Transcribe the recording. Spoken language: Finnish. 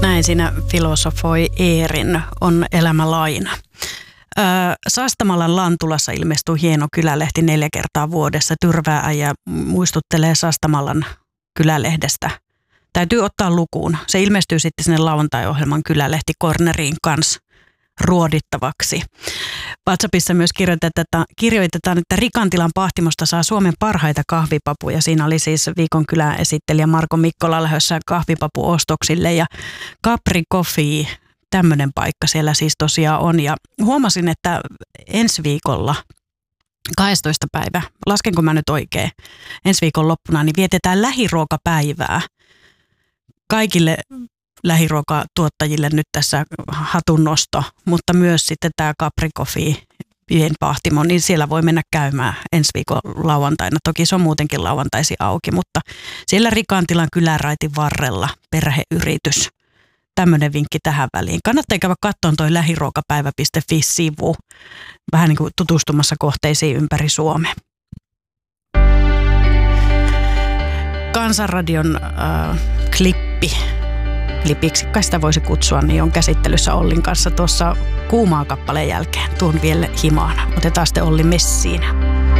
Näin siinä filosofoi Eerin On elämä laina. Sastamalan Lantulassa ilmestyy hieno kylälehti 4 kertaa vuodessa. Tyrvää ja muistuttelee Sastamalan kylälehdestä. Täytyy ottaa lukuun. Se ilmestyy sitten sinne lauantai-ohjelman kylälehti Corneriin kanssa ruodittavaksi. WhatsAppissa myös kirjoitetaan, että Rikantilan pahtimosta saa Suomen parhaita kahvipapuja. Siinä oli siis viikon kylän esittelijä Marko Mikkola lähdössä kahvipapuostoksille ja Capri Coffee, tämmöinen paikka siellä siis tosiaan on. Ja huomasin, että ensi viikolla 12. päivä, laskenko mä nyt oikein, ensi viikon loppuna, niin vietetään lähiruokapäivää. Kaikille lähiruokatuottajille nyt tässä hatunnosto, mutta myös sitten tämä Capri Coffee pienpahtimo, niin siellä voi mennä käymään ensi viikon lauantaina. Toki se on muutenkin lauantaisi auki, mutta siellä Rikantilan kyläraitin varrella perheyritys. Tämmöinen vinkki tähän väliin. Kannattaa käydä katsomaan toi lähiruokapäivä.fi-sivu. Vähän niin kuin tutustumassa kohteisiin ympäri Suomea. Kansanradion klipiksi, kai sitä voisi kutsua, niin on käsittelyssä Ollin kanssa tuossa Kuumaa kappaleen jälkeen. Tuon vielä himaan. Otetaan sitten Olli messiin.